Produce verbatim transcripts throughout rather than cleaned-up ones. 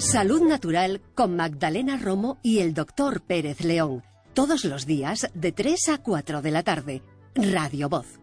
Salud Natural con Magdalena Romo y el doctor Pérez León. Todos los días de tres a cuatro de la tarde. Radio Voz.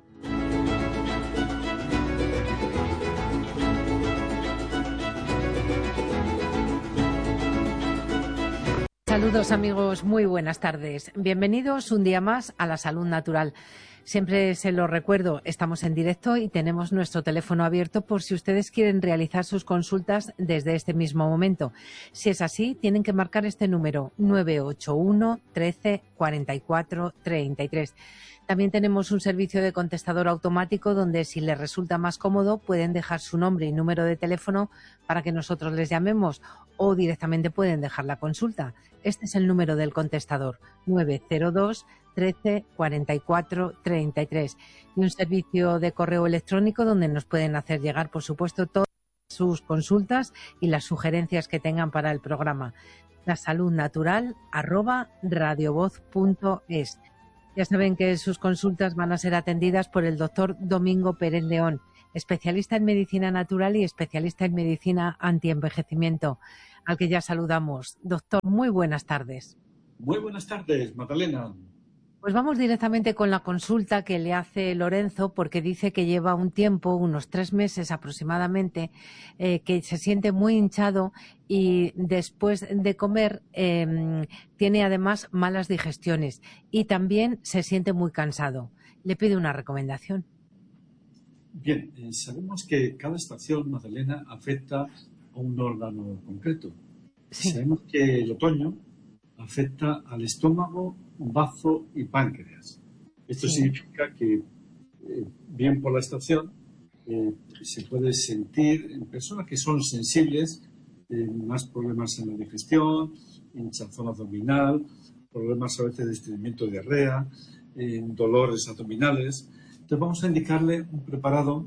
Saludos amigos, muy buenas tardes. Bienvenidos un día más a la Salud Natural. Siempre se lo recuerdo, estamos en directo y tenemos nuestro teléfono abierto por si ustedes quieren realizar sus consultas desde este mismo momento. Si es así, tienen que marcar este número nueve ocho uno, trece, cuarenta y cuatro, treinta y tres. También tenemos un servicio de contestador automático donde, si les resulta más cómodo, pueden dejar su nombre y número de teléfono para que nosotros les llamemos, o directamente pueden dejar la consulta. Este es el número del contestador, nueve cero dos, trece, cuarenta y cuatro, treinta y tres. Y un servicio de correo electrónico donde nos pueden hacer llegar, por supuesto, todas sus consultas y las sugerencias que tengan para el programa. La salud natural arroba radiovoz punto es. Ya saben que sus consultas van a ser atendidas por el doctor Domingo Pérez León, especialista en medicina natural y especialista en medicina antienvejecimiento, al que ya saludamos. Doctor, muy buenas tardes. Muy buenas tardes, Magdalena. Pues vamos directamente con la consulta que le hace Lorenzo, porque dice que lleva un tiempo, unos tres meses aproximadamente, eh, que se siente muy hinchado y después de comer eh, tiene además malas digestiones y también se siente muy cansado. Le pide una recomendación. Bien, eh, sabemos que cada estación, Magdalena, afecta a un órgano concreto. Sí. Sabemos que el otoño afecta al estómago, bazo y páncreas. Esto sí. significa que, eh, bien por la estación, eh, se puede sentir en personas que son sensibles, eh, más problemas en la digestión, hinchazón abdominal, problemas a veces de estreñimiento, diarrea, eh, dolores abdominales. Entonces vamos a indicarle un preparado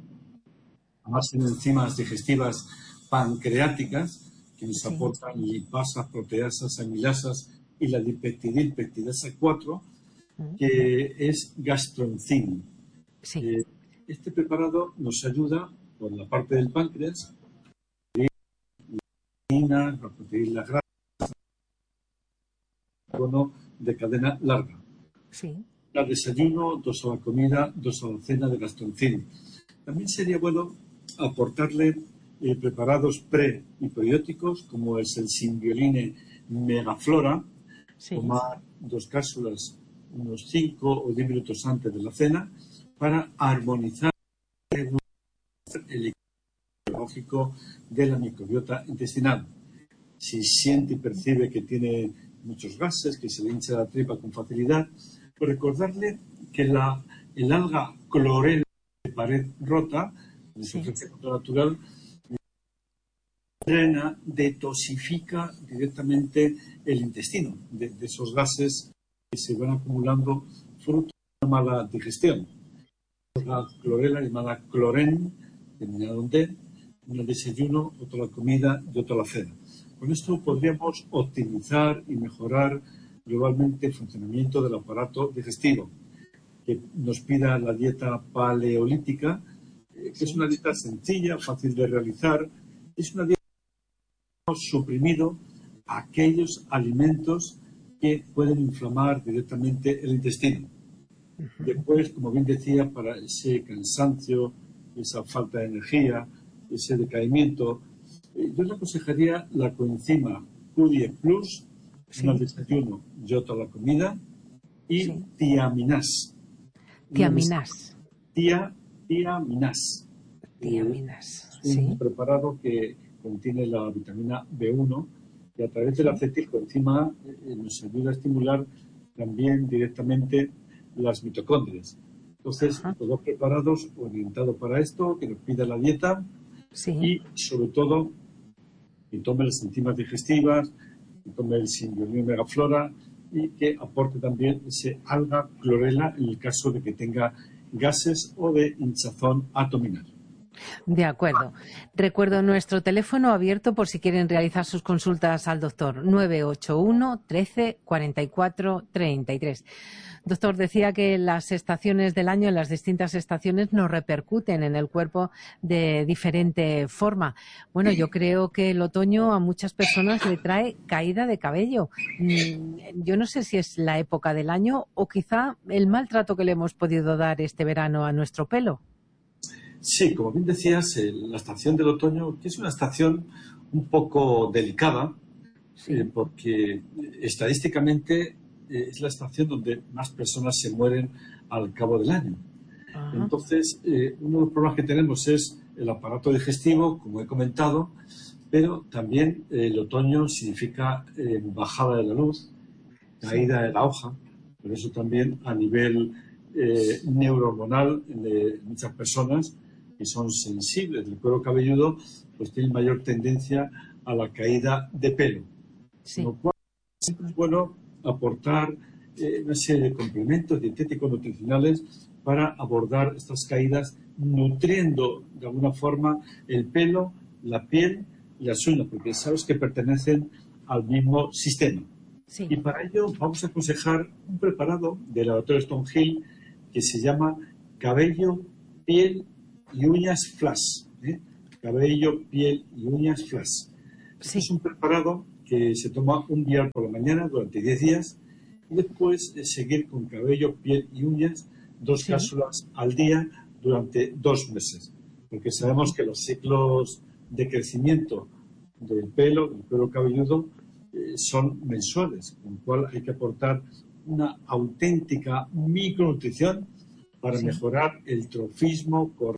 más en enzimas digestivas pancreáticas que nos sí. aportan lipasas, proteasas, amilasas y la dipeptidilpeptidasa cuatro, que es gastroncin. Sí. Eh, este preparado nos ayuda por la parte del páncreas, la proteína, la proteína grasa, carbono de cadena larga. Sí. Al desayuno, dos a la comida, dos a la cena de gastroncin. También sería bueno aportarle eh, preparados pre y probióticos, como es el Symbioline Megaflora. Sí. Tomar dos cápsulas unos cinco o diez minutos antes de la cena para armonizar el equilibrio biológico de la microbiota intestinal. Si siente y percibe que tiene muchos gases, que se le hincha la tripa con facilidad, pues recordarle que la, el alga clorela de pared rota, en su efecto natural, drena, detoxifica directamente el intestino de, de esos gases que se van acumulando fruto de una mala digestión. La clorela llamada cloren, terminado en D, uno al desayuno, otro a la comida y otro a la cena. Con esto podríamos optimizar y mejorar globalmente el funcionamiento del aparato digestivo, que nos pida la dieta paleolítica, eh, que es una dieta sencilla, fácil de realizar, es una dieta suprimido aquellos alimentos que pueden inflamar directamente el intestino. Uh-huh. Después, como bien decía, para ese cansancio, esa falta de energía, ese decaimiento, eh, yo le aconsejaría la coenzima Q diez plus, sí. al desayuno y otro a la comida, y sí. tiaminas. Tiaminas. Tia, tiaminas. Tiaminas, eh, un sí. preparado que contiene la vitamina B uno y a través de la acetilcoenzima eh, nos ayuda a estimular también directamente las mitocondrias. Entonces, Ajá. todos preparados orientados para esto, que nos pida la dieta sí. y, sobre todo, que tome las enzimas digestivas, que tome el Symbioline Megaflora y que aporte también ese alga clorela en el caso de que tenga gases o de hinchazón abdominal. De acuerdo. Recuerdo nuestro teléfono abierto por si quieren realizar sus consultas al doctor, nueve ocho uno, trece, cuarenta y cuatro, treinta y tres. Doctor, decía que las estaciones del año, las distintas estaciones, nos repercuten en el cuerpo de diferente forma. Bueno, yo creo que el otoño a muchas personas le trae caída de cabello. Yo no sé si es la época del año o quizá el maltrato que le hemos podido dar este verano a nuestro pelo. Sí, como bien decías, eh, la estación del otoño, que es una estación un poco delicada, sí. eh, porque estadísticamente eh, es la estación donde más personas se mueren al cabo del año. Ajá. Entonces, eh, uno de los problemas que tenemos es el aparato digestivo, como he comentado, pero también eh, el otoño significa eh, bajada de la luz, caída sí. de la hoja, por eso también a nivel eh, neurohormonal de muchas personas que son sensibles del cuero cabelludo, pues tienen mayor tendencia a la caída de pelo. Sí. Lo cual siempre es bueno aportar eh, una serie de complementos dietéticos nutricionales para abordar estas caídas, nutriendo de alguna forma el pelo, la piel y las uñas, porque sabes que pertenecen al mismo sistema. Sí. Y para ello vamos a aconsejar un preparado del laboratorio Stonehill que se llama cabello, piel y uñas flash. ¿eh? Cabello, piel y uñas flash. Sí. Este es un preparado que se toma un día por la mañana durante diez días y después de seguir con cabello, piel y uñas dos sí. cápsulas al día durante dos meses. Porque sabemos que los ciclos de crecimiento del pelo, del cuero cabelludo, eh, son mensuales, con lo cual hay que aportar una auténtica micronutrición para sí. mejorar el trofismo correcto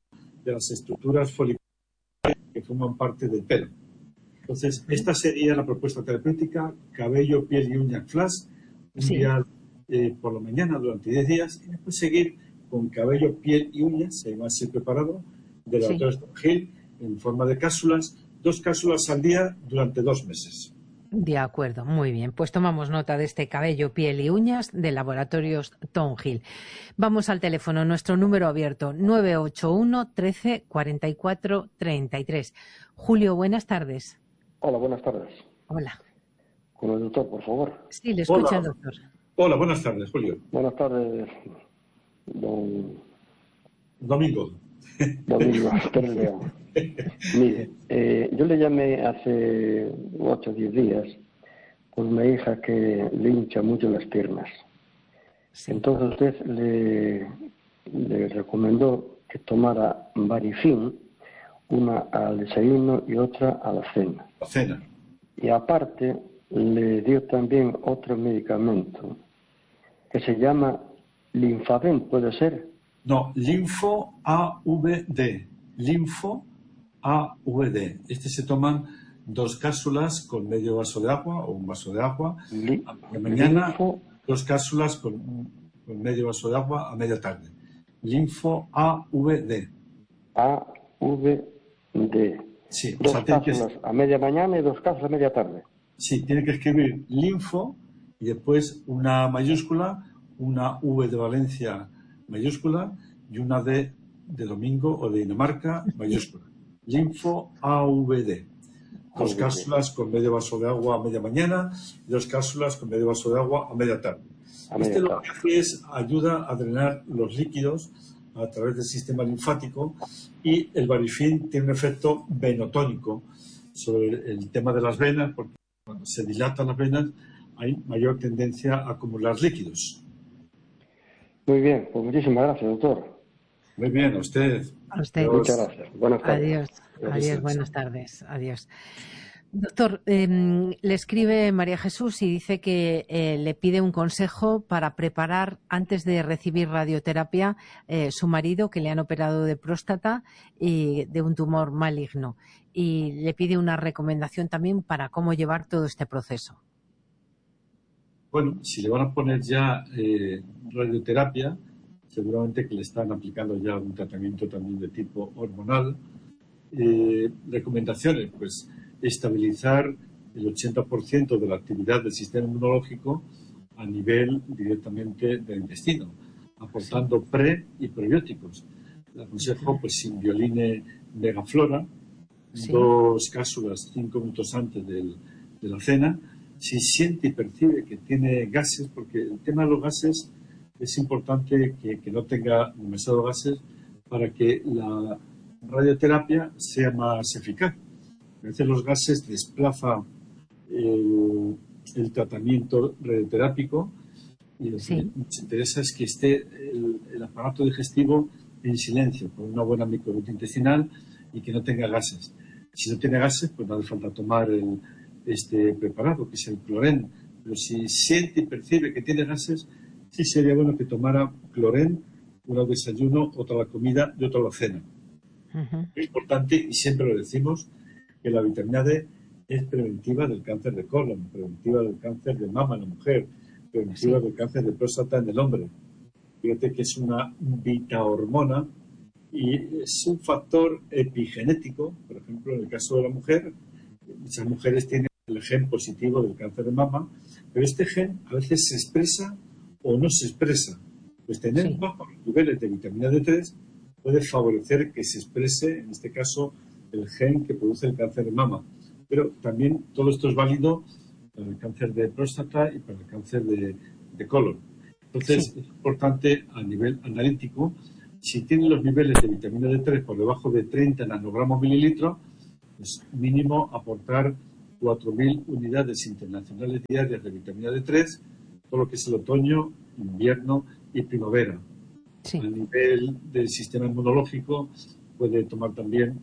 de las estructuras foliculares que forman parte del pelo. Entonces, esta sería la propuesta terapéutica: cabello, piel y uñas flash, un sí. día eh, por la mañana durante diez días, y después seguir con cabello, piel y uñas, se llama así preparado, de la doctora Stonehill, en forma de cápsulas, dos cápsulas al día durante dos meses. De acuerdo, muy bien. Pues tomamos nota de este cabello, piel y uñas de Laboratorios Stonehill. Vamos al teléfono, nuestro número abierto, nueve ocho uno, trece, cuarenta y cuatro, treinta y tres. Julio, buenas tardes. Hola, buenas tardes. Hola. Con el doctor, por favor. Sí, le escucha Hola. el doctor. Hola, buenas tardes, Julio. Buenas tardes, don... Domingo. Domingo, doctor León. Mire, eh, yo le llamé hace ocho o diez días por una hija que le hincha mucho las piernas. Sí. Entonces usted le, le recomendó que tomara Varifin, una al desayuno y otra a la cena. La cena. Y aparte le dio también otro medicamento que se llama Linfavent, ¿puede ser? No, Linfo A V D. Linfo A V D. Este se toman dos cápsulas con medio vaso de agua o un vaso de agua Li a media mañana, linfo, dos cápsulas con, con medio vaso de agua a media tarde. Linfo A V D. A V D. Sí, dos o sea, cápsulas que, a media mañana y dos cápsulas a media tarde. Sí, tiene que escribir linfo y después una mayúscula, una V de Valencia mayúscula y una D de Domingo o de Dinamarca mayúscula. Linfo A V D. Dos cápsulas con medio vaso de agua a media mañana y dos cápsulas con medio vaso de agua a media tarde. A media este tarde. Lo que hace es ayuda a drenar los líquidos a través del sistema linfático, y el Varifin tiene un efecto venotónico sobre el tema de las venas, porque cuando se dilatan las venas hay mayor tendencia a acumular líquidos. Muy bien, pues muchísimas gracias, doctor. Muy bien, a usted. A usted. Dios. Muchas gracias. Buenas tardes. Adiós. Adiós, buenas tardes. Adiós. Doctor, eh, le escribe María Jesús y dice que eh, le pide un consejo para preparar antes de recibir radioterapia eh, su marido, que le han operado de próstata y de un tumor maligno. Y le pide una recomendación también para cómo llevar todo este proceso. Bueno, si le van a poner ya eh, radioterapia, seguramente que le están aplicando ya un tratamiento también de tipo hormonal. Eh, recomendaciones, pues estabilizar el ochenta por ciento de la actividad del sistema inmunológico a nivel directamente del intestino, aportando pre y probióticos. le aconsejo pues Simbioline Megaflora, sí. dos cápsulas cinco minutos antes del, de la cena. Si siente y percibe que tiene gases, porque el tema de los gases es importante que, que no tenga demasiados gases para que la radioterapia sea más eficaz. A veces los gases desplazan el, el tratamiento radioterápico y lo sí. que nos interesa es que esté el, el aparato digestivo en silencio, con una buena microbiota intestinal y que no tenga gases. Si no tiene gases, pues no hace falta tomar el, este preparado, que es el Cloren. Pero si siente y percibe que tiene gases, sí sería bueno que tomara Cloren, uno al desayuno, otro a la comida y otro a la cena. Uh-huh. Es importante, y siempre lo decimos, que la vitamina D es preventiva del cáncer de colon, preventiva del cáncer de mama en la mujer, preventiva sí. del cáncer de próstata en el hombre. Fíjate que es una vitahormona y es un factor epigenético. Por ejemplo, en el caso de la mujer, muchas mujeres tienen el gen positivo del cáncer de mama, pero este gen a veces se expresa o no se expresa. Pues tener sí. bajos niveles de vitamina D tres puede favorecer que se exprese, en este caso, el gen que produce el cáncer de mama. Pero también todo esto es válido para el cáncer de próstata y para el cáncer de, de colon. Entonces, sí. es importante a nivel analítico, si tienen los niveles de vitamina D tres por debajo de treinta nanogramos mililitros, pues mínimo aportar cuatro mil unidades internacionales diarias de vitamina D tres, todo lo que es el otoño, invierno y primavera. Sí. A nivel del sistema inmunológico, puede tomar también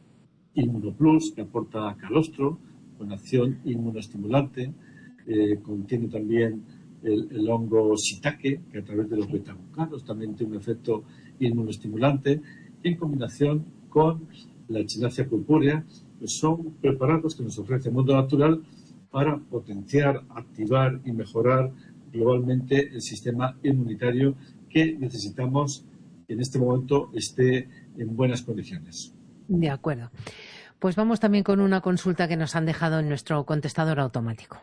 Inmunoplus, que aporta calostro, con acción inmunoestimulante. Eh, contiene también el, el hongo shiitake, que a través de los beta-glucanos también tiene un efecto inmunoestimulante. Y en combinación con la echinacea purpúrea, pues son preparados que nos ofrece el mundo natural para potenciar, activar y mejorar globalmente el sistema inmunitario que necesitamos que en este momento esté en buenas condiciones. De acuerdo. Pues vamos también con una consulta que nos han dejado en nuestro contestador automático.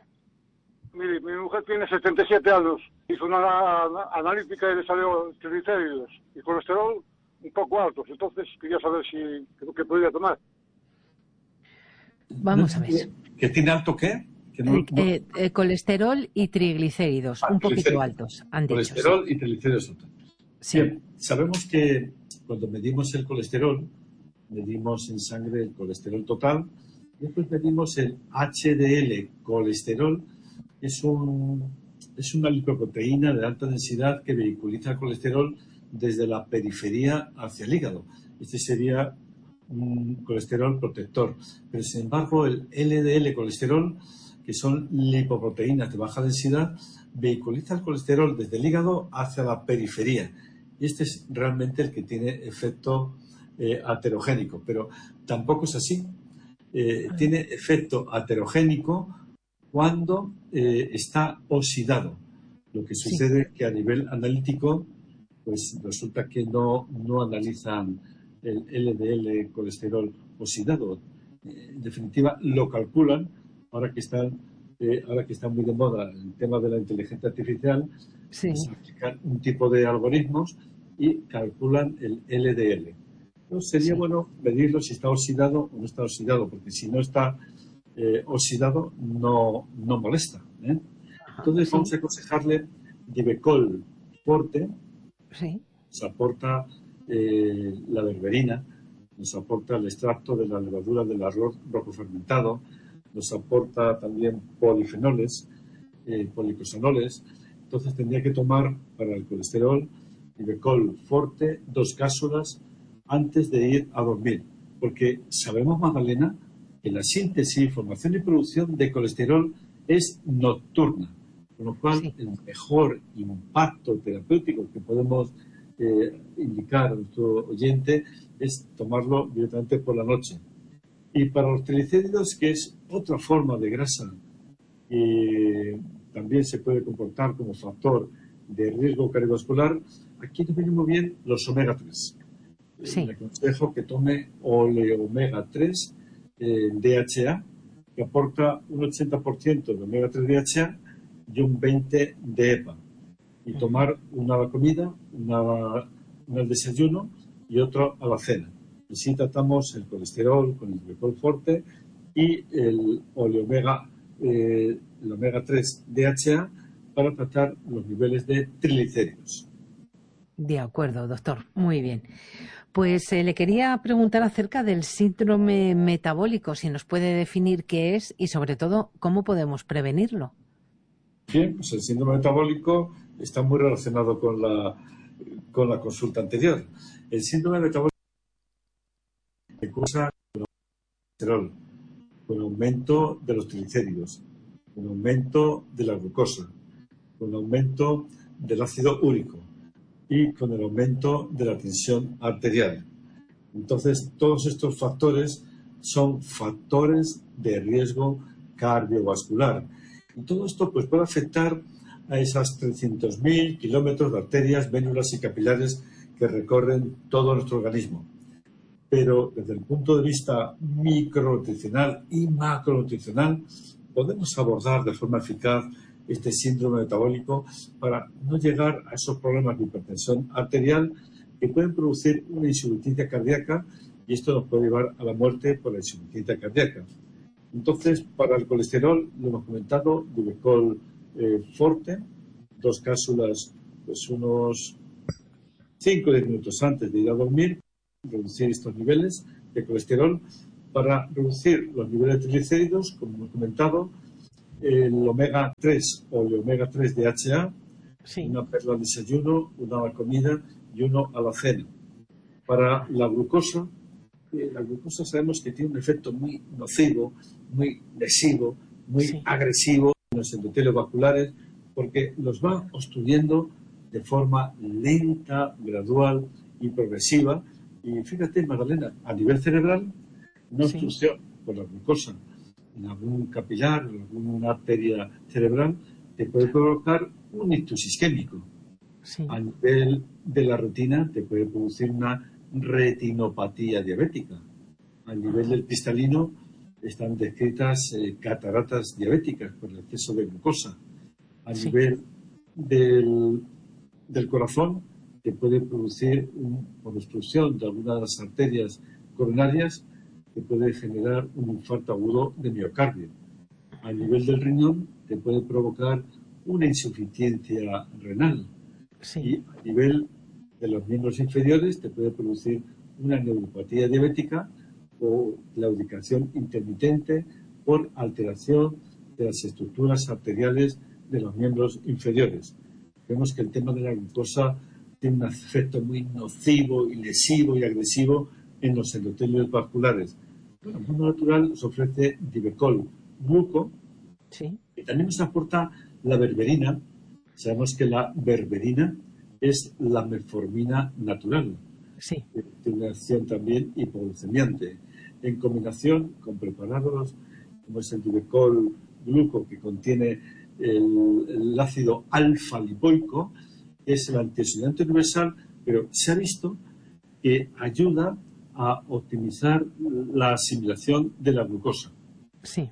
Mire, mi mujer tiene setenta y siete años, hizo una analítica y le salió triglicéridos y colesterol un poco altos, entonces quería saber si qué podría tomar. Vamos a ver. ¿Que tiene alto qué? Que no, eh, eh, eh, colesterol y triglicéridos, ah, un poquito altos, han dicho. Colesterol sí. y triglicéridos altos. Sí. Eh, sabemos que cuando medimos el colesterol, medimos en sangre el colesterol total, y después medimos el H D L colesterol, que es, un, es una lipoproteína de alta densidad que vehiculiza el colesterol desde la periferia hacia el hígado. Este sería un colesterol protector. Pero, sin embargo, el L D L colesterol, que son lipoproteínas de baja densidad, vehiculiza el colesterol desde el hígado hacia la periferia. Y este es realmente el que tiene efecto eh, aterogénico. Pero tampoco es así. Eh, tiene efecto aterogénico cuando eh, está oxidado. Lo que sucede es sí. que a nivel analítico, pues resulta que no, no analizan el L D L colesterol oxidado. Eh, en definitiva, lo calculan, ahora que están, eh, ahora que está muy de moda el tema de la inteligencia artificial, sí. pues aplican un tipo de algoritmos y calculan el L D L. Entonces sería sí. bueno medirlo si está oxidado o no está oxidado, porque si no está eh, oxidado no, no molesta. ¿eh? Entonces sí. vamos a aconsejarle Divecol Forte, sí. nos aporta eh, la berberina, nos aporta el extracto de la levadura del arroz rojo fermentado, nos aporta también polifenoles, eh, policosanoles. Entonces tendría que tomar para el colesterol Divecol Forte dos cápsulas antes de ir a dormir, porque sabemos, Magdalena, que la síntesis, formación y producción de colesterol es nocturna, con lo cual sí. el mejor impacto terapéutico que podemos eh, indicar a nuestro oyente es tomarlo directamente por la noche. Y para los triglicéridos, que es otra forma de grasa que también se puede comportar como factor de riesgo cardiovascular, aquí nos vienen muy bien los omega tres. Sí. Le aconsejo que tome oleomega tres eh, D H A, que aporta un ochenta por ciento de omega tres D H A y un veinte de E P A. Y tomar una a la comida, una, una al desayuno y otro alacena. Y sí tratamos el colesterol con el Divecol Forte y el oleomega, eh, el omega tres D H A para tratar los niveles de triglicéridos. De acuerdo, doctor. Muy bien. Pues eh, le quería preguntar acerca del síndrome metabólico, si nos puede definir qué es y, sobre todo, cómo podemos prevenirlo. Bien, pues el síndrome metabólico está muy relacionado con la, con la consulta anterior. El síndrome metabólico se cursa con colesterol, con aumento de los triglicéridos, con aumento de la glucosa, con aumento del ácido úrico y con el aumento de la tensión arterial. Entonces, todos estos factores son factores de riesgo cardiovascular. Y todo esto pues, puede afectar a esas trescientos mil kilómetros de arterias, vénulas y capilares que recorren todo nuestro organismo. Pero desde el punto de vista micronutricional y macronutricional, podemos abordar de forma eficaz este síndrome metabólico para no llegar a esos problemas de hipertensión arterial que pueden producir una insuficiencia cardíaca, y esto nos puede llevar a la muerte por la insuficiencia cardíaca. Entonces, para el colesterol, lo hemos comentado, Divecol eh, Forte, dos cápsulas, pues unos cinco o diez minutos antes de ir a dormir, reducir estos niveles de colesterol para reducir los niveles de triglicéridos, como hemos comentado, el omega tres o el omega tres D H A, sí. Una perla al desayuno, una a la comida y uno a la cena. Para la glucosa, eh, la glucosa sabemos que tiene un efecto muy nocivo, muy lesivo, muy sí. agresivo en los endotelios vasculares, porque los va obstruyendo de forma lenta, gradual y progresiva. Y fíjate, Magdalena, a nivel cerebral, una sí. obstrucción por la glucosa en algún capilar, en alguna arteria cerebral, te puede provocar un ictus isquémico. Sí. A nivel de la retina te puede producir una retinopatía diabética. A nivel del cristalino están descritas eh, cataratas diabéticas por el exceso de glucosa. A sí. nivel del, del corazón te puede producir un, por obstrucción de alguna de las arterias coronarias, te puede generar un infarto agudo de miocardio. A nivel del riñón te puede provocar una insuficiencia renal. Sí. Y a nivel de los miembros inferiores te puede producir una neuropatía diabética o claudicación intermitente por alteración de las estructuras arteriales de los miembros inferiores. Vemos que el tema de la glucosa tiene un efecto muy nocivo y lesivo y agresivo en los endotelios vasculares. Bueno, el mundo natural nos ofrece Divecol Gluco, sí. y también nos aporta la berberina. Sabemos que la berberina es la metformina natural. Sí. Tiene una acción también hipoglucemiante. En combinación con preparados como es el Divecol Gluco, que contiene el, el ácido alfa-lipoico, que es el antioxidante universal, pero se ha visto que ayuda a optimizar la asimilación de la glucosa. Sí.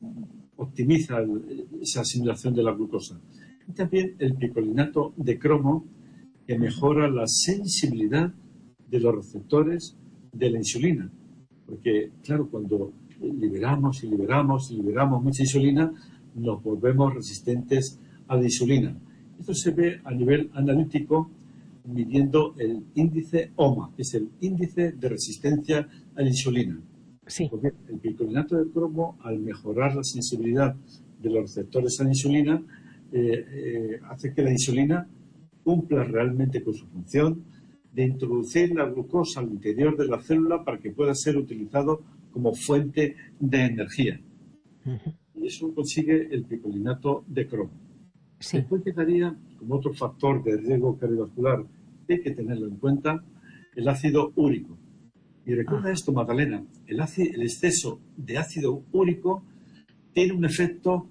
Optimiza el, esa asimilación de la glucosa. Y también el picolinato de cromo, que mejora la sensibilidad de los receptores de la insulina. Porque, claro, cuando liberamos y liberamos y liberamos mucha insulina, nos volvemos resistentes a la insulina. Esto se ve a nivel analítico midiendo el índice O M A, que es el índice de resistencia a la insulina. Sí. Porque el picolinato de cromo, al mejorar la sensibilidad de los receptores a la insulina, eh, eh, hace que la insulina cumpla realmente con su función de introducir la glucosa al interior de la célula para que pueda ser utilizado como fuente de energía. Uh-huh. Y eso consigue el picolinato de cromo. Sí. Después quedaría, como otro factor de riesgo cardiovascular que hay que tenerlo en cuenta, el ácido úrico. Y recuerda ah. esto, Magdalena, el, ácido, el exceso de ácido úrico tiene un efecto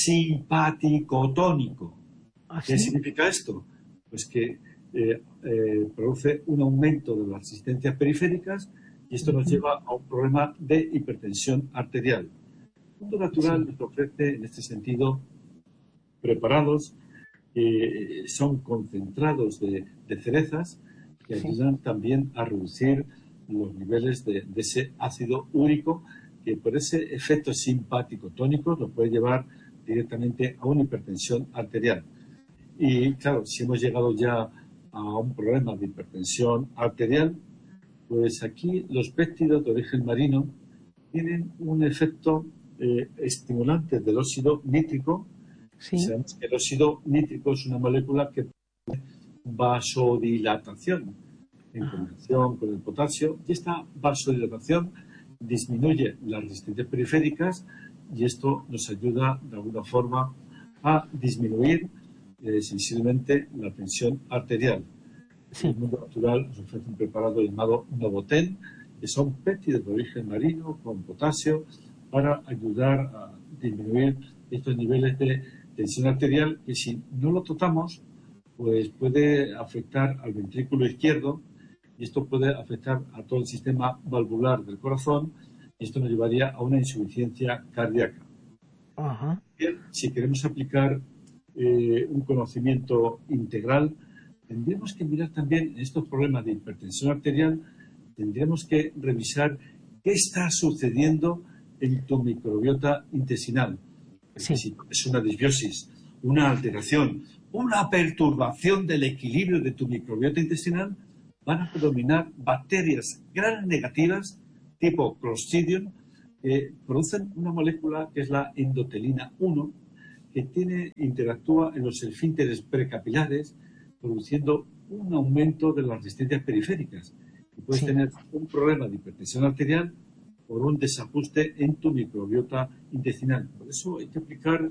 simpaticotónico. ¿Ah, ¿Qué sí? significa esto? Pues que eh, eh, produce un aumento de las resistencias periféricas y esto uh-huh. nos lleva a un problema de hipertensión arterial. El mundo natural sí. nos ofrece, en este sentido, preparados, que son concentrados de, de cerezas, que ayudan también a reducir los niveles de, de ese ácido úrico, que por ese efecto simpático tónico nos puede llevar directamente a una hipertensión arterial. Y claro, si hemos llegado ya a un problema de hipertensión arterial, pues aquí los péptidos de origen marino tienen un efecto eh, estimulante del óxido nítrico. Sí. Sabemos que el óxido nítrico es una molécula que produce vasodilatación en combinación con el potasio, y esta vasodilatación disminuye las resistencias periféricas, y esto nos ayuda de alguna forma a disminuir eh, sensiblemente la tensión arterial. Sí. El mundo natural nos ofrece un preparado llamado Novoten, que son péptidos de origen marino con potasio para ayudar a disminuir estos niveles de tensión arterial, que si no lo tratamos, pues puede afectar al ventrículo izquierdo, y esto puede afectar a todo el sistema valvular del corazón, y esto nos llevaría a una insuficiencia cardíaca. Ajá. Bien, si queremos aplicar eh, un conocimiento integral, tendríamos que mirar también en estos problemas de hipertensión arterial, tendríamos que revisar qué está sucediendo en tu microbiota intestinal. Sí. Si es una disbiosis, una alteración, una perturbación del equilibrio de tu microbiota intestinal, van a predominar bacterias gram negativas tipo Clostridium, que producen una molécula que es la endotelina uno, que tiene, interactúa en los esfínteres precapilares, produciendo un aumento de las resistencias periféricas. Y puedes Sí. tener un problema de hipertensión arterial por un desajuste en tu microbiota intestinal. Por eso hay que aplicar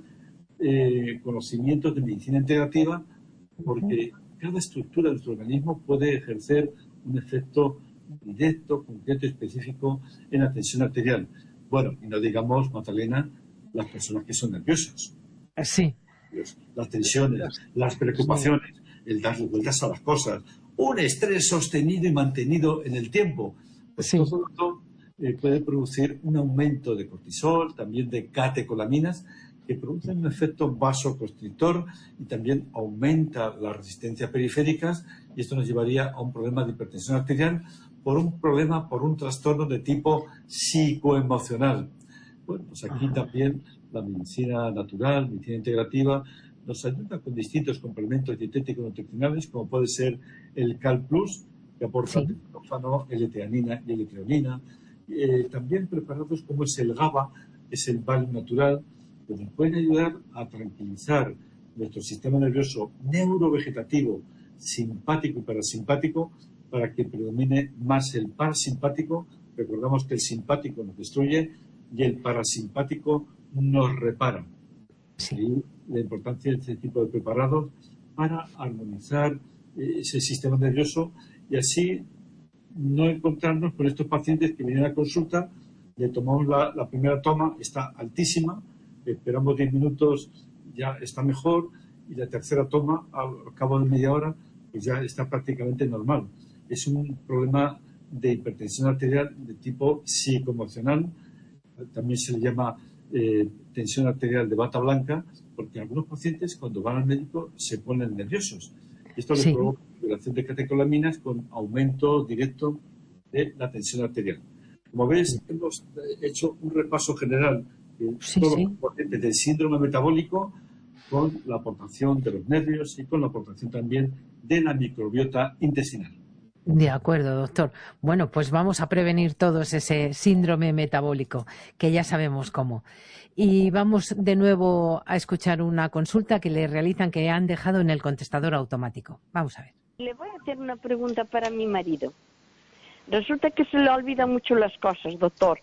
eh, conocimientos de medicina integrativa, porque cada estructura de nuestro organismo puede ejercer un efecto directo, concreto y específico en la tensión arterial. Bueno, y no digamos, Magdalena, las personas que son nerviosas. Sí. Las tensiones, las preocupaciones, el darle vueltas a las cosas, un estrés sostenido y mantenido en el tiempo. Pues Sí. todo esto eh, puede producir un aumento de cortisol, también de catecolaminas, que producen un efecto vasoconstrictor y también aumenta las resistencias periféricas, y esto nos llevaría a un problema de hipertensión arterial por un problema, por un trastorno de tipo psicoemocional. Bueno, pues aquí Ajá. también la medicina natural, medicina integrativa, nos ayuda con distintos complementos dietéticos nutricionales, como puede ser el Cal Plus, que aporta Sí. triptófano, L-teanina y L-treonina. Eh, también preparados como es el GABA, que es el Valium natural, que nos pueden ayudar a tranquilizar nuestro sistema nervioso neurovegetativo, simpático y parasimpático, para que predomine más el parasimpático. Recordamos que el simpático nos destruye y el parasimpático nos repara. Sí. Y la importancia de este tipo de preparados para armonizar eh, ese sistema nervioso, y así no encontrarnos con estos pacientes que vienen a consulta, le tomamos la, la primera toma, está altísima, esperamos diez minutos, ya está mejor, y la tercera toma, al cabo de media hora, pues ya está prácticamente normal. Es un problema de hipertensión arterial de tipo psicoemocional, también se le llama eh, tensión arterial de bata blanca, porque algunos pacientes cuando van al médico se ponen nerviosos. Esto Sí. le provoca liberación de catecolaminas con aumento directo de la tensión arterial. Como ves, hemos hecho un repaso general de Sí, todos sí. los componentes del síndrome metabólico, con la aportación de los nervios y con la aportación también de la microbiota intestinal. De acuerdo, doctor. Bueno, pues vamos a prevenir todos ese síndrome metabólico, que ya sabemos cómo. Y vamos de nuevo a escuchar una consulta que le realizan, que han dejado en el contestador automático. Vamos a ver. Le voy a hacer una pregunta para mi marido. Resulta que se le olvidan mucho las cosas, doctor.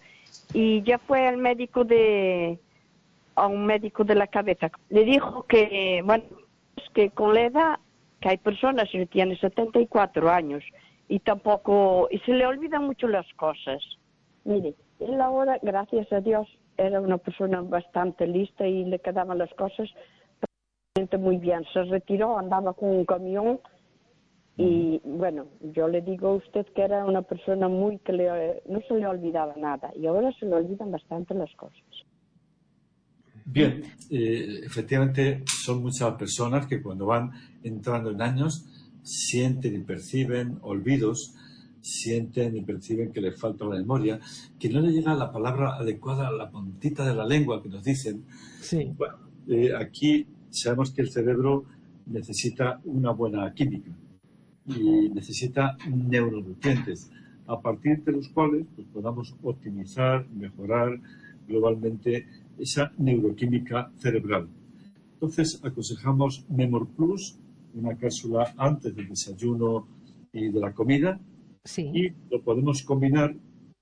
Y ya fue al médico de... a un médico de la cabeza. Le dijo que, bueno, es que con la edad, que hay personas que tienen setenta y cuatro años y tampoco, y se le olvidan mucho las cosas. Mire, él ahora, gracias a Dios, era una persona bastante lista y le quedaban las cosas prácticamente muy bien. Se retiró, andaba con un camión y, bueno, yo le digo a usted que era una persona muy que le, no se le olvidaba nada, y ahora se le olvidan bastante las cosas. Bien, eh, efectivamente son muchas personas que cuando van entrando en años sienten y perciben olvidos, sienten y perciben que les falta la memoria, que no le llega la palabra adecuada a la puntita de la lengua que nos dicen. Sí. Bueno, eh, aquí sabemos que el cerebro necesita una buena química y necesita neuronutrientes, a partir de los cuales pues, podamos optimizar, mejorar globalmente esa neuroquímica cerebral. Entonces, aconsejamos Memor Plus, una cápsula antes del desayuno y de la comida, Sí. y lo podemos combinar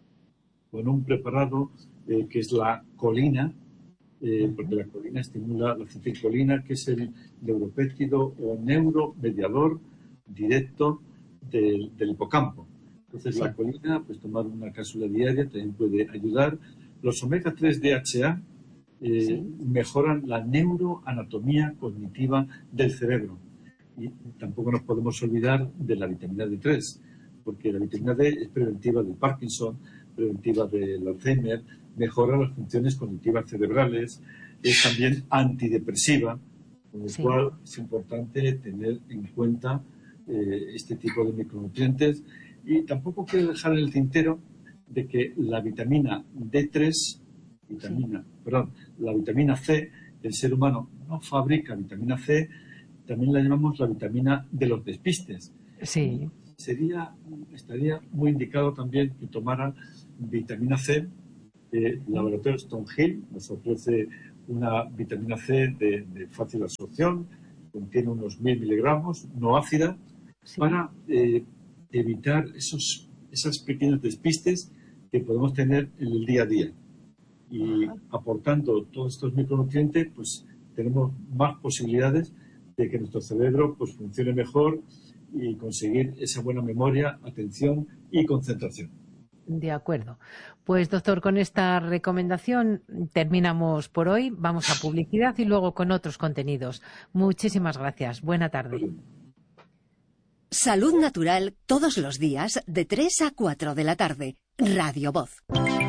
con un preparado eh, que es la colina, eh, porque la colina estimula la acetilcolina, que es el neuropéptido o neuromediador directo del, del hipocampo. Entonces, Sí. la colina, pues tomar una cápsula diaria también puede ayudar. Los omega tres D H A eh, Sí. mejoran la neuroanatomía cognitiva del cerebro. Y tampoco nos podemos olvidar de la vitamina D tres, porque la vitamina D es preventiva del Parkinson, preventiva del Alzheimer, mejora las funciones cognitivas cerebrales, es también antidepresiva, con lo Sí. cual es importante tener en cuenta eh, este tipo de micronutrientes. Y tampoco quiero dejar en el tintero de que la vitamina D tres, vitamina, perdón, la vitamina C, el ser humano no fabrica vitamina C, también la llamamos la vitamina de los despistes. Sí. Sería, estaría muy indicado también que tomaran vitamina C. Eh, el laboratorio Stonehill nos ofrece una vitamina C de, de fácil absorción, contiene unos mil miligramos, no ácida, Sí. para eh, evitar esos, esas pequeños despistes que podemos tener en el día a día. Y Ajá. aportando todos estos micronutrientes, pues tenemos más posibilidades de que nuestro cerebro pues funcione mejor y conseguir esa buena memoria, atención y concentración. De acuerdo. Pues, doctor, con esta recomendación terminamos por hoy. Vamos a publicidad y luego con otros contenidos. Muchísimas gracias. Buena tarde. Salud Natural todos los días de tres a cuatro de la tarde. Radio Voz.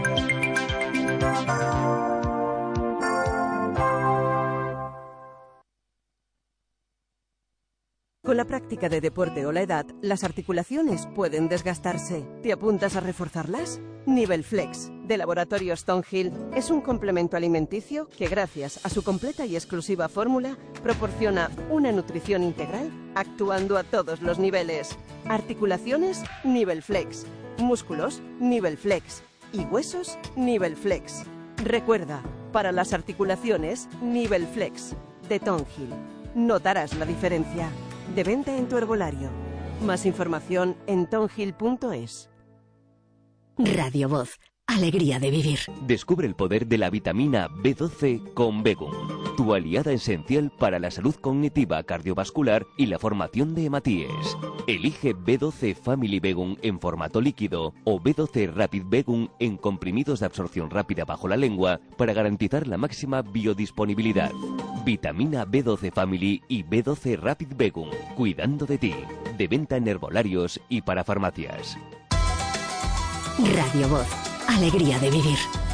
Con la práctica de deporte o la edad, las articulaciones pueden desgastarse. ¿Te apuntas a reforzarlas? Nivel Flex, de Laboratorio Stonehill, es un complemento alimenticio que, gracias a su completa y exclusiva fórmula, proporciona una nutrición integral actuando a todos los niveles. Articulaciones, Nivel Flex. Músculos, Nivel Flex. Y huesos, Nivel Flex. Recuerda, para las articulaciones, Nivel Flex, de Stonehill. Notarás la diferencia. De venta en tu herbolario. Más información en tonhill punto es. Radio Voz. Alegría de vivir. Descubre el poder de la vitamina B doce con Begum, tu aliada esencial para la salud cognitiva, cardiovascular y la formación de hematíes. Elige B doce Family Begum en formato líquido o B doce Rapid Begum en comprimidos de absorción rápida bajo la lengua para garantizar la máxima biodisponibilidad. Vitamina B doce Family y B doce Rapid Begum, cuidando de ti. De venta en herbolarios y para farmacias. Radio Voz. Alegría de vivir.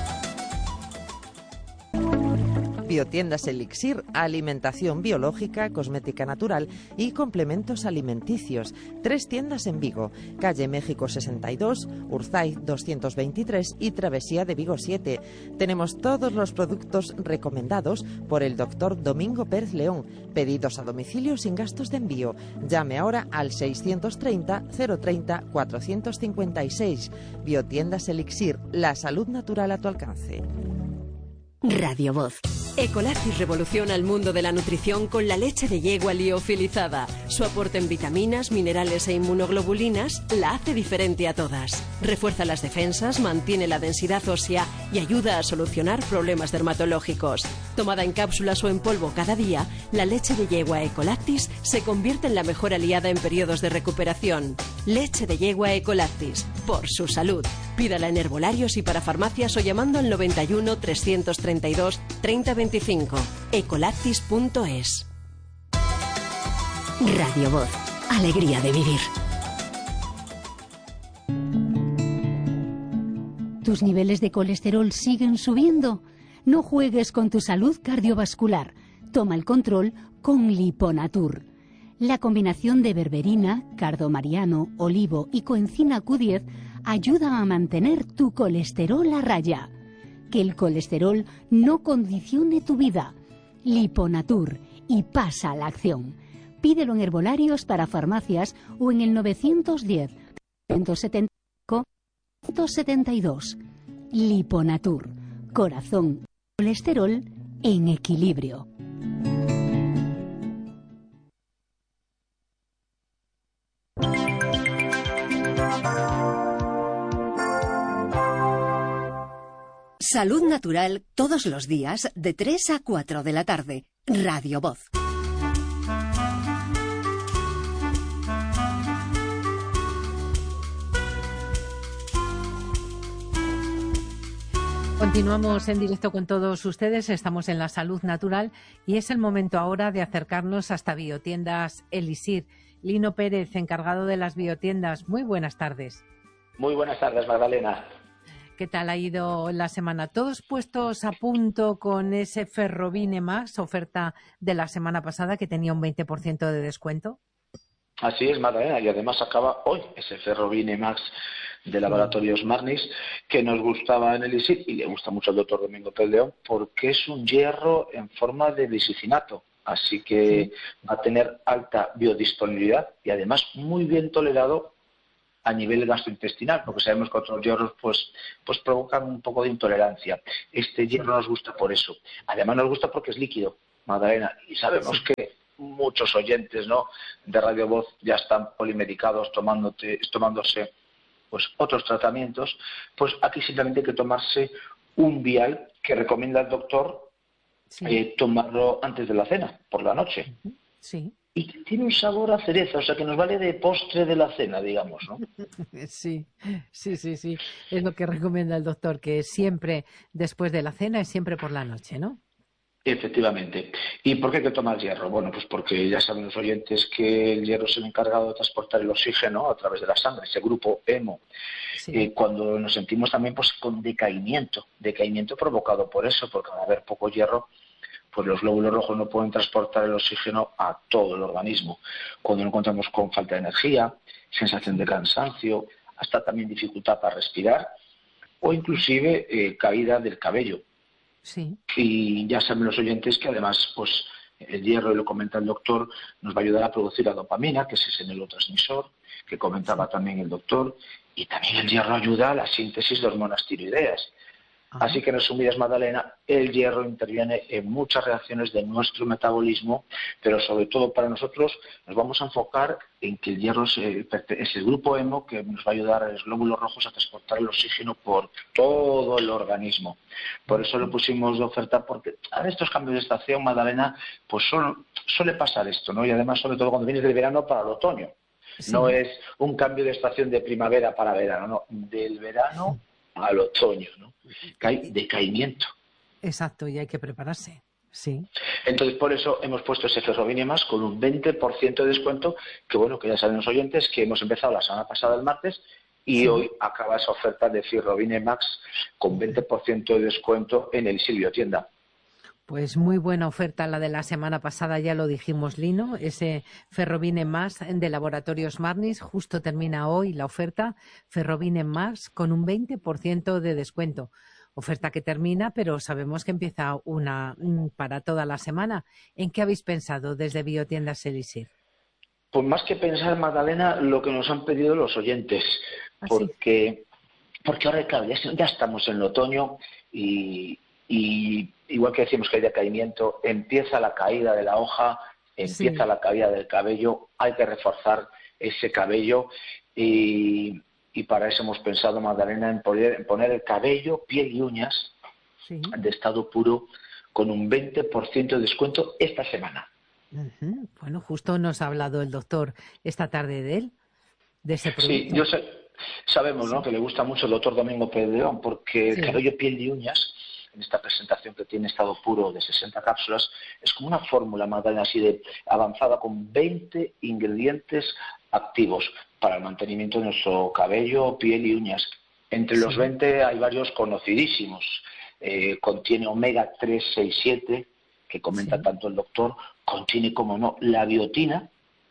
Biotiendas Elixir, alimentación biológica, cosmética natural y complementos alimenticios. Tres tiendas en Vigo, calle México sesenta y dos, Urzaiz doscientos veintitrés y Travesía de Vigo siete. Tenemos todos los productos recomendados por el doctor Domingo Pérez León. Pedidos a domicilio sin gastos de envío. Llame ahora al seiscientos treinta, cero treinta, cuatrocientos cincuenta y seis. Biotiendas Elixir, la salud natural a tu alcance. Radio Voz. Ecolactis revoluciona el mundo de la nutrición con la leche de yegua liofilizada. Su aporte en vitaminas, minerales e inmunoglobulinas la hace diferente a todas. Refuerza las defensas, mantiene la densidad ósea y ayuda a solucionar problemas dermatológicos. Tomada en cápsulas o en polvo cada día, la leche de yegua Ecolactis se convierte en la mejor aliada en periodos de recuperación. Leche de yegua Ecolactis, por su salud. Pídala en herbolarios y para farmacias o llamando al noventa y uno, trescientos treinta y dos, treinta veinticinco. ecolactis punto es. Radio Voz. Alegría de vivir. ¿Tus niveles de colesterol siguen subiendo? No juegues con tu salud cardiovascular. Toma el control con Liponatur. La combinación de berberina, cardomariano, olivo y coenzima Q diez ayuda a mantener tu colesterol a raya. Que el colesterol no condicione tu vida. Liponatur, y pasa a la acción. Pídelo en herbolarios para farmacias o en el novecientos diez, ciento setenta y cinco, ciento setenta y dos. Liponatur, corazón, colesterol en equilibrio. Salud Natural todos los días de tres a cuatro de la tarde. Radio Voz. Continuamos en directo con todos ustedes, estamos en la Salud Natural y es el momento ahora de acercarnos hasta Biotiendas Elixir. Lino Pérez, encargado de las biotiendas, muy buenas tardes. Muy buenas tardes, Magdalena. ¿Qué tal ha ido la semana? ¿Todos puestos a punto con ese Ferrovine Max, oferta de la semana pasada que tenía un veinte por ciento de descuento? Así es, Magdalena, y además acaba hoy ese Ferrovine Max de Laboratorios Marnis, que nos gustaba en el Elixir y le gusta mucho al doctor Domingo Pérez León, porque es un hierro en forma de lisicinato, así que va a tener alta biodisponibilidad y además muy bien tolerado a nivel gastrointestinal, porque sabemos que otros hierros pues, pues provocan un poco de intolerancia. Este hierro nos gusta por eso. Además nos gusta porque es líquido, Magdalena, y sabemos sí. que muchos oyentes, ¿no?, de Radio Voz ya están polimedicados, tomándote, tomándose pues otros tratamientos. Pues aquí simplemente hay que tomarse un vial que recomienda el doctor sí. eh, tomarlo antes de la cena, por la noche. Sí. Y tiene un sabor a cereza, o sea que nos vale de postre de la cena, digamos, ¿no? Sí, sí, sí, sí. Es lo que recomienda el doctor, que siempre después de la cena es siempre por la noche, ¿no? Efectivamente. ¿Y por qué hay que tomar hierro? Bueno, pues porque ya saben los oyentes que el hierro es el encargado de transportar el oxígeno a través de la sangre, ese grupo hemo. Sí. Eh, cuando nos sentimos también pues con decaimiento, decaimiento provocado por eso, porque al haber poco hierro, pues los glóbulos rojos no pueden transportar el oxígeno a todo el organismo. Cuando nos encontramos con falta de energía, sensación de cansancio, hasta también dificultad para respirar, o inclusive eh, caída del cabello. Sí. Y ya saben los oyentes que además pues el hierro, y lo comenta el doctor, nos va a ayudar a producir la dopamina, que es ese neurotransmisor que comentaba sí. también el doctor, y también el hierro ayuda a la síntesis de hormonas tiroideas. Ajá. Así que en resumidas, Magdalena, el hierro interviene en muchas reacciones de nuestro metabolismo, pero sobre todo para nosotros nos vamos a enfocar en que el hierro es el, es el grupo hemo que nos va a ayudar a los glóbulos rojos a transportar el oxígeno por todo el organismo. Por eso lo pusimos de oferta, porque a estos cambios de estación, Magdalena, pues suele, suele pasar esto, ¿no? Y además, sobre todo cuando vienes del verano para el otoño. Sí. No es un cambio de estación de primavera para verano, no, del verano al otoño, ¿no? Que hay decaimiento. Exacto, y hay que prepararse, sí. Entonces, por eso hemos puesto ese Ferrovine Max con un veinte por ciento de descuento, que bueno, que ya saben los oyentes, que hemos empezado la semana pasada el martes, y sí. hoy acaba esa oferta de Ferrovine Max con veinte por ciento de descuento en el Elixir Biotienda. Pues muy buena oferta la de la semana pasada, ya lo dijimos, Lino, ese Ferrovine Max de Laboratorios Marnis, justo termina hoy la oferta Ferrovine Max con un veinte por ciento de descuento. Oferta que termina, pero sabemos que empieza una para toda la semana. ¿En qué habéis pensado desde Biotiendas Elixir? Pues más que pensar, Magdalena, lo que nos han pedido los oyentes, ¿Ah, porque, sí? porque ahora, claro, ya, ya estamos en el otoño y... y igual que decimos que hay decaimiento, empieza la caída de la hoja, empieza sí. la caída del cabello, hay que reforzar ese cabello y, y para eso hemos pensado, Magdalena, en poner, en poner el cabello, piel y uñas sí. de estado puro con un veinte por ciento de descuento esta semana. Uh-huh. Bueno, justo nos ha hablado el doctor esta tarde de él, de ese producto. Sí, yo sé, sabemos, ¿no?, que le gusta mucho el doctor Domingo Pérez León, porque sí. el cabello, piel y uñas, en esta presentación que tiene estado puro de sesenta cápsulas, es como una fórmula, Magdalena, así de avanzada, con veinte ingredientes activos para el mantenimiento de nuestro cabello, piel y uñas. Entre sí. los veinte hay varios conocidísimos. Eh, contiene omega tres, seis, siete, que comenta sí. tanto el doctor, contiene, como no, la biotina,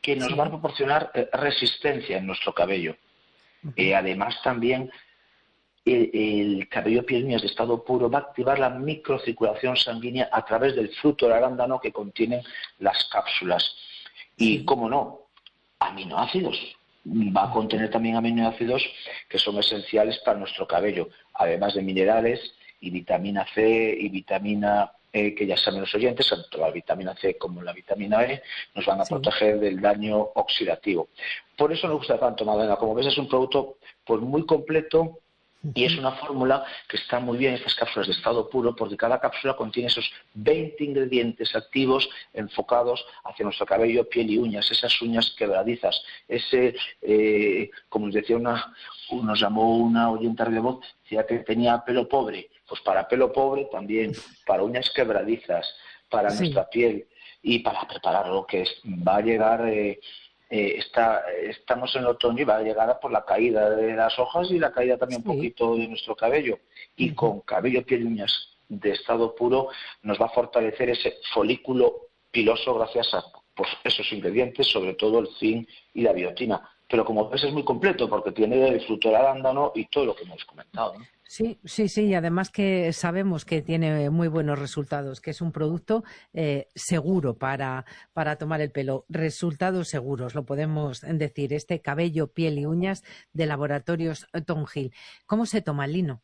que nos Sí. va a proporcionar eh, resistencia en nuestro cabello. Eh, además, también el, el cabello piel y uñas de estado puro va a activar la microcirculación sanguínea a través del fruto del arándano que contienen las cápsulas. Y, Sí. cómo no, aminoácidos. Va a contener también aminoácidos que son esenciales para nuestro cabello, además de minerales y vitamina C y vitamina E, que ya saben los oyentes, tanto la vitamina C como la vitamina E nos van a Sí. proteger del daño oxidativo. Por eso nos gusta tanto, Magdalena. Como ves, es un producto pues muy completo. Y es una fórmula que está muy bien, estas cápsulas de estado puro, porque cada cápsula contiene esos veinte ingredientes activos enfocados hacia nuestro cabello, piel y uñas, esas uñas quebradizas, ese, eh, como nos decía una, nos llamó una oyente de voz, decía que tenía pelo pobre. Pues para pelo pobre también, para uñas quebradizas, para Sí. nuestra piel y para preparar lo que es, va a llegar... Eh, Eh, está, estamos en el otoño y va a llegar por la caída de las hojas y la caída también Sí. un poquito de nuestro cabello. Y Ujú. con cabello, piel y uñas de estado puro nos va a fortalecer ese folículo piloso gracias a pues, esos ingredientes, sobre todo el zinc y la biotina. Pero como ves es muy completo porque tiene el fruto del arándano y todo lo que hemos comentado, ¿no? Sí, sí, sí, y además que sabemos que tiene muy buenos resultados, que es un producto eh, seguro para, para tomar el pelo. Resultados seguros, lo podemos decir. Este cabello, piel y uñas de Laboratorios Thornhill. ¿Cómo se toma, Lino?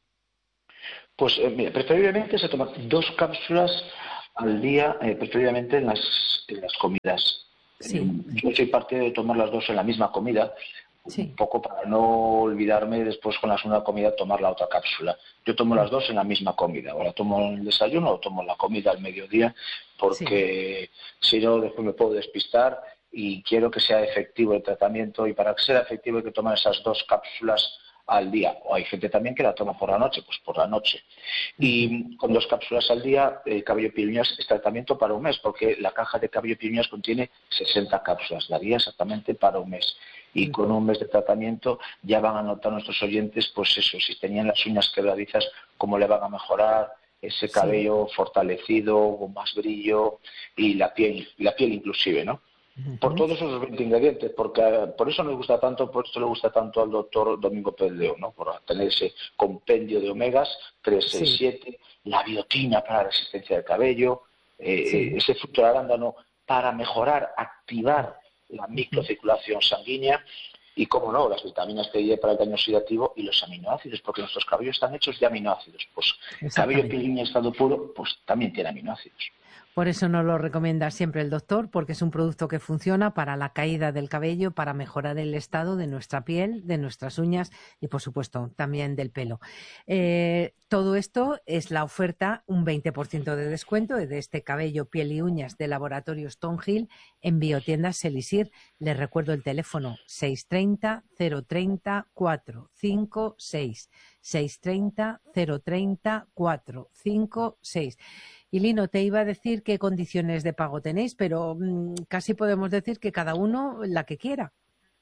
Pues eh, mira, preferiblemente se toman dos cápsulas al día, eh, preferiblemente en las, en las comidas. Sí. Eh, yo soy partidario de tomar las dos en la misma comida, Sí. un poco para no olvidarme después con la segunda comida tomar la otra cápsula. Yo tomo las dos en la misma comida, o la tomo en el desayuno o tomo la comida al mediodía, porque sí. Si no después me puedo despistar y quiero que sea efectivo el tratamiento, y para que sea efectivo hay que tomar esas dos cápsulas al día. O hay gente también que la toma por la noche, pues por la noche. Y con dos cápsulas al día, el cabello piel y uñas es tratamiento para un mes, porque la caja de cabello piel y uñas contiene sesenta cápsulas, daría exactamente para un mes. Y con un mes de tratamiento ya van a notar nuestros oyentes, pues eso, si tenían las uñas quebradizas, cómo le van a mejorar, ese cabello sí. fortalecido, con más brillo, y la piel, y la piel inclusive, ¿no? Por todos esos veinte ingredientes, porque por eso nos gusta tanto, por eso le gusta tanto al doctor Domingo Pérez León, ¿no? Por tener ese compendio de omegas, tres, seis, siete, la biotina para la resistencia del cabello, eh, sí. ese fruto de arándano para mejorar, activar la microcirculación sanguínea, y, cómo no, las vitaminas que hay para el daño oxidativo y los aminoácidos, porque nuestros cabellos están hechos de aminoácidos. Pues cabello, piel y estado puro, pues también tiene aminoácidos. Por eso nos lo recomienda siempre el doctor, porque es un producto que funciona para la caída del cabello, para mejorar el estado de nuestra piel, de nuestras uñas y, por supuesto, también del pelo. Eh, todo esto es la oferta, un veinte por ciento de descuento de este cabello, piel y uñas de Laboratorios Thornhill en Biotiendas Elisir. Les recuerdo el teléfono seis tres cero, cero tres cero, cuatro cinco seis. seis tres cero, cero tres cero, cuatro cinco seis. Y Lino, te iba a decir qué condiciones de pago tenéis, pero mmm, casi podemos decir que cada uno la que quiera.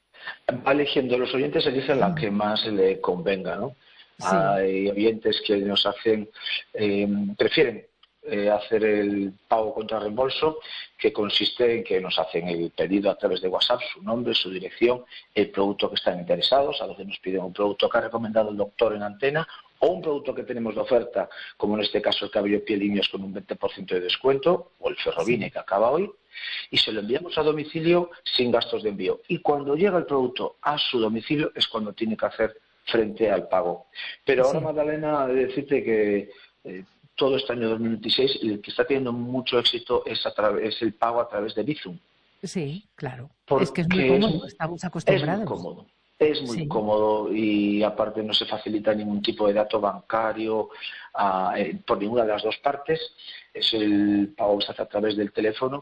Va eligiendo, los oyentes eligen la que más le convenga, ¿no? Sí. Hay oyentes que nos hacen, eh, prefieren eh, hacer el pago contra reembolso, que consiste en que nos hacen el pedido a través de WhatsApp, su nombre, su dirección, el producto que están interesados. A veces nos piden un producto que ha recomendado el doctor en antena, o un producto que tenemos de oferta, como en este caso el cabello, piel y uñas con un veinte por ciento de descuento, o el Ferrovine sí. que acaba hoy, y se lo enviamos a domicilio sin gastos de envío. Y cuando llega el producto a su domicilio es cuando tiene que hacer frente al pago. Pero ahora, sí. Magdalena, he de decirte que eh, todo este año dos mil veintiséis el que está teniendo mucho éxito es, a través, es el pago a través de Bizum. Sí, claro. Porque es que es muy cómodo, es, estamos acostumbrados. Es muy cómodo. Es muy sí. cómodo y aparte no se facilita ningún tipo de dato bancario uh, eh, por ninguna de las dos partes. Es el pago que se hace a través del teléfono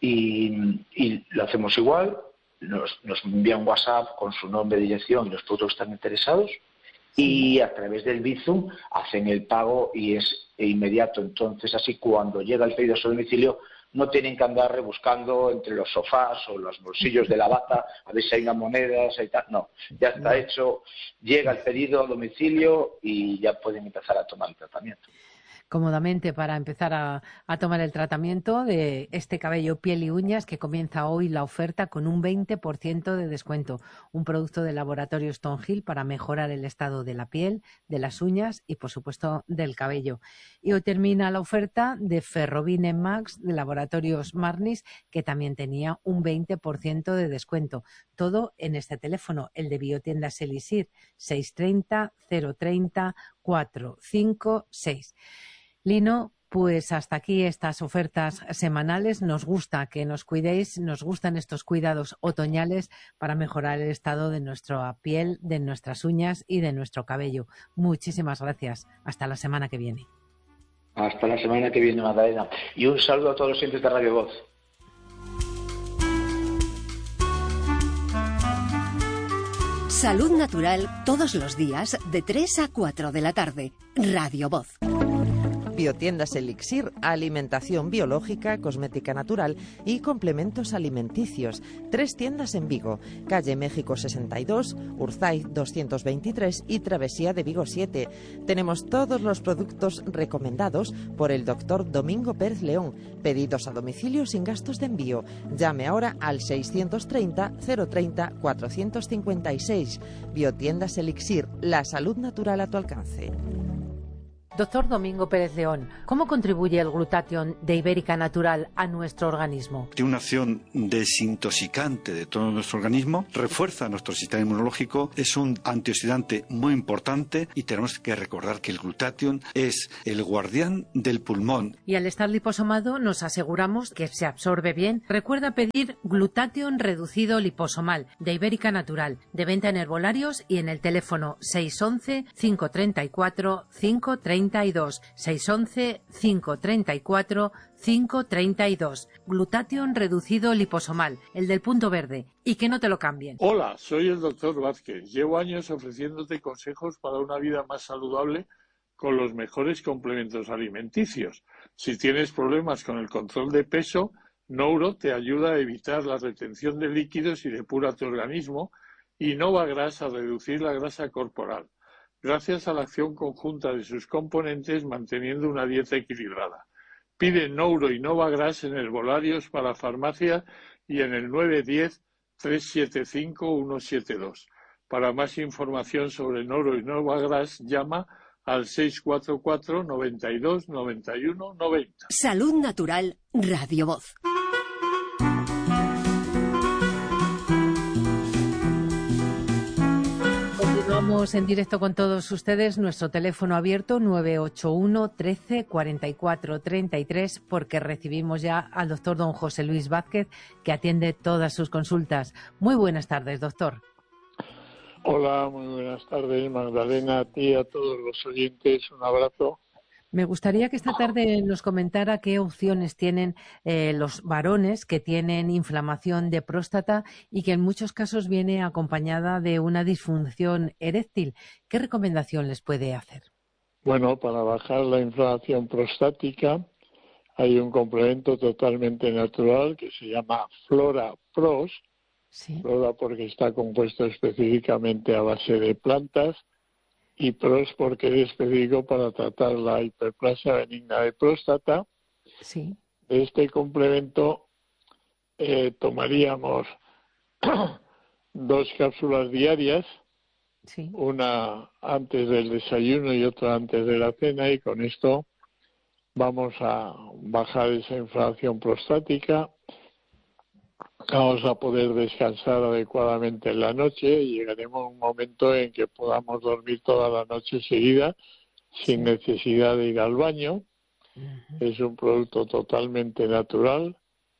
y, y lo hacemos igual. Nos, nos envía un WhatsApp con su nombre, dirección y los productos que están interesados sí. y a través del Bizum hacen el pago y es inmediato. Entonces así cuando llega el pedido a su domicilio no tienen que andar rebuscando entre los sofás o los bolsillos de la bata a ver si hay una moneda, si hay tal. No, ya está hecho, llega el pedido a domicilio y ya pueden empezar a tomar el tratamiento. cómodamente para empezar a, a tomar el tratamiento de este cabello, piel y uñas, que comienza hoy la oferta con un veinte por ciento de descuento. Un producto del laboratorio Stonehill para mejorar el estado de la piel, de las uñas y, por supuesto, del cabello. Y hoy termina la oferta de Ferrovine Max de laboratorios Marnis, que también tenía un veinte por ciento de descuento. Todo en este teléfono, el de Biotiendas Elixir, seis treinta, cero treinta, cuatro cinco seis. Lino, pues hasta aquí estas ofertas semanales. Nos gusta que nos cuidéis, nos gustan estos cuidados otoñales para mejorar el estado de nuestra piel, de nuestras uñas y de nuestro cabello. Muchísimas gracias. Hasta la semana que viene. Hasta la semana que viene, Magdalena. Y un saludo a todos los oyentes de Radio Voz. Salud Natural todos los días de tres a cuatro de la tarde. Radio Voz. Biotiendas Elixir, alimentación biológica, cosmética natural y complementos alimenticios. Tres tiendas en Vigo, calle México sesenta y dos, Urzaiz doscientos veintitrés y Travesía de Vigo siete. Tenemos todos los productos recomendados por el doctor Domingo Pérez León. Pedidos a domicilio sin gastos de envío. Llame ahora al seiscientos treinta, cero treinta, cuatrocientos cincuenta y seis. Biotiendas Elixir, la salud natural a tu alcance. Doctor Domingo Pérez León, ¿cómo contribuye el glutatión de Ibérica Natural a nuestro organismo? Tiene una acción desintoxicante de todo nuestro organismo, refuerza nuestro sistema inmunológico, es un antioxidante muy importante y tenemos que recordar que el glutatión es el guardián del pulmón. Y al estar liposomado nos aseguramos que se absorbe bien. Recuerda pedir glutatión reducido liposomal de Ibérica Natural, de venta en herbolarios y en el teléfono seis once, cinco treinta y cuatro, cinco treinta y dos, seis once, cinco treinta y cuatro, cinco treinta y dos. Glutatión reducido liposomal, el del punto verde, y que no te lo cambien. Hola, soy el doctor Vázquez. Llevo años ofreciéndote consejos para una vida más saludable con los mejores complementos alimenticios. Si tienes problemas con el control de peso, Nouro te ayuda a evitar la retención de líquidos y depura tu organismo, y Novagras a reducir la grasa corporal, gracias a la acción conjunta de sus componentes manteniendo una dieta equilibrada. Pide Nouro y Novagras en herbolarios para farmacia y en el nueve uno cero, tres siete cinco, uno siete dos. Para más información sobre Nouro y Novagras, llama al seis cuatro cuatro, noventa y dos, noventa y uno, noventa. Salud Natural, Radio Voz. Continuamos en directo con todos ustedes. Nuestro teléfono abierto nueve ocho uno, trece, cuarenta y cuatro, treinta y tres, porque recibimos ya al doctor don José Luis Vázquez, que atiende todas sus consultas. Muy buenas tardes, doctor. Hola, muy buenas tardes, Magdalena, a ti y a todos los oyentes. Un abrazo. Me gustaría que esta tarde nos comentara qué opciones tienen eh, los varones que tienen inflamación de próstata y que en muchos casos viene acompañada de una disfunción eréctil. ¿Qué recomendación les puede hacer? Bueno, para bajar la inflamación prostática hay un complemento totalmente natural que se llama Flora Pros. Sí. Flora porque está compuesto específicamente a base de plantas, y Pros porque es específico para tratar la hiperplasia benigna de próstata. Sí. De este complemento eh, tomaríamos dos cápsulas diarias, sí. Una antes del desayuno y otra antes de la cena, y con esto vamos a bajar esa inflamación prostática. Vamos a poder descansar adecuadamente en la noche y llegaremos a un momento en que podamos dormir toda la noche seguida sin sí. necesidad de ir al baño. Uh-huh. Es un producto totalmente natural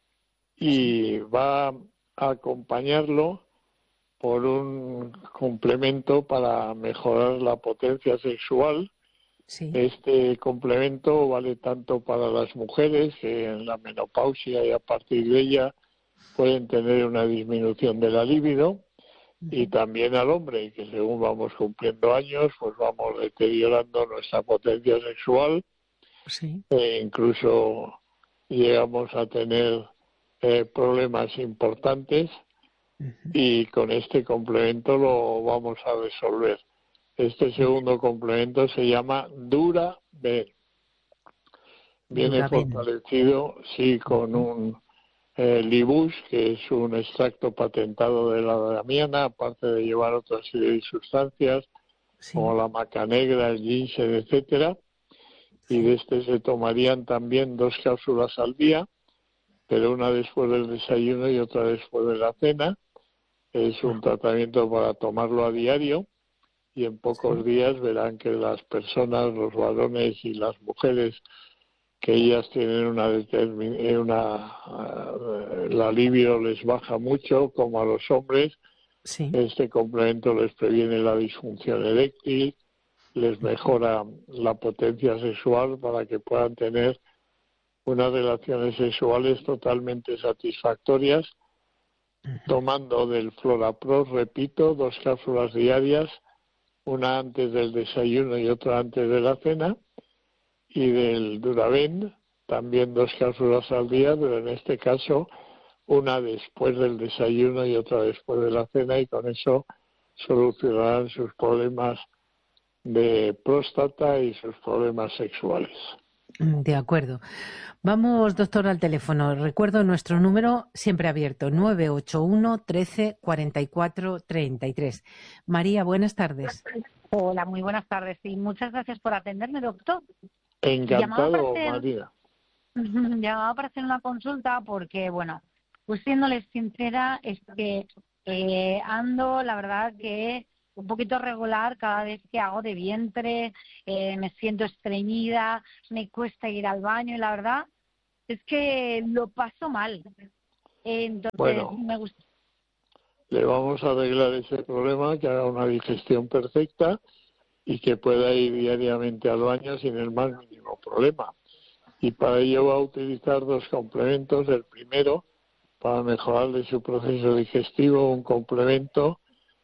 y va a acompañarlo por un complemento para mejorar la potencia sexual. Sí. Este complemento vale tanto para las mujeres que en la menopausia y a partir de ella pueden tener una disminución de la libido, uh-huh. y también al hombre, que según vamos cumpliendo años, pues vamos deteriorando nuestra potencia sexual, sí. e incluso llegamos a tener eh, problemas importantes, uh-huh. y con este complemento lo vamos a resolver. Este segundo complemento se llama Dura B. Viene Duraben. fortalecido, sí, con un eh, Libus, que es un extracto patentado de la damiana, aparte de llevar otra serie de sustancias, sí, como la maca negra, el ginseng, etcétera. Sí. Y de este se tomarían también dos cápsulas al día, pero una después del desayuno y otra después de la cena. Es un tratamiento para tomarlo a diario y en pocos sí. días verán que las personas, los varones y las mujeres, que ellas tienen una determin- una uh, la libido les baja mucho, como a los hombres. Sí. Este complemento les previene la disfunción eréctil, les mejora la potencia sexual para que puedan tener unas relaciones sexuales totalmente satisfactorias, tomando del Florapro, repito, dos cápsulas diarias, una antes del desayuno y otra antes de la cena, y del Duraben, también dos cápsulas al día, pero en este caso una después del desayuno y otra después de la cena, y con eso solucionarán sus problemas de próstata y sus problemas sexuales. De acuerdo. Vamos, doctor, al teléfono. Recuerdo nuestro número siempre abierto, nueve ocho uno, trece, cuarenta y cuatro, treinta y tres. María, buenas tardes. Hola, muy buenas tardes y muchas gracias por atenderme, doctor. Encantado, María. Llamaba para hacer una consulta porque, bueno, pues siéndoles sincera, es que eh, ando, la verdad, que un poquito regular cada vez que hago de vientre, eh, me siento estreñida, me cuesta ir al baño y la verdad es que lo paso mal. Entonces, bueno, me gusta. Le vamos a arreglar ese problema, que haga una digestión perfecta y que pueda ir diariamente al baño sin el más mínimo problema. Y para ello va a utilizar dos complementos. El primero, para mejorarle su proceso digestivo, un complemento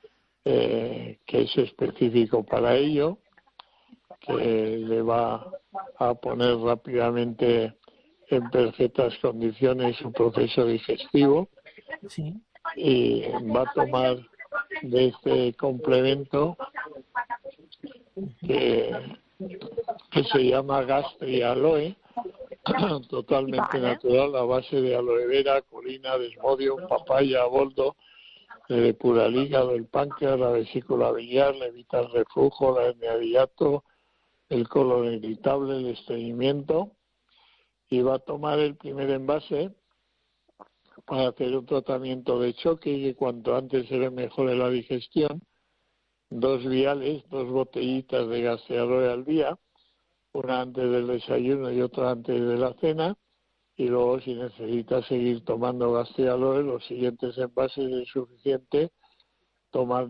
eh, que es específico para ello, que le va a poner rápidamente en perfectas condiciones su proceso digestivo. Sí. Y va a tomar de este complemento que, que se llama Gastri Aloe, totalmente natural, a base de aloe vera, colina, desmodium, papaya, boldo, le depura el hígado, el páncreas, la vesícula biliar, le evita el reflujo, la hernia de hiato, el colon irritable, el estreñimiento, y va a tomar el primer envase para hacer un tratamiento de choque y que cuanto antes se le mejore la digestión. Dos viales, dos botellitas de Gastri Aloe al día, una antes del desayuno y otra antes de la cena, y luego si necesita seguir tomando Gastri Aloe, los siguientes envases es suficiente tomar